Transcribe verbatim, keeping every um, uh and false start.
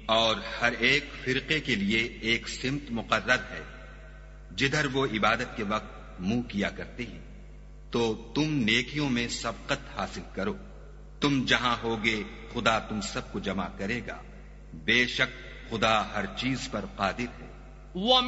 और हर एक फिरके के लिए एक सिमत मुकर्रर है जिधर वो इबादत के वक्त मुंह किया करते हैं। तो तुम नेकियों में सबकत हासिल करो। तुम जहां होगे खुदा तुम सबको जमा करेगा। बेशक खुदा हर चीज पर कादिर है।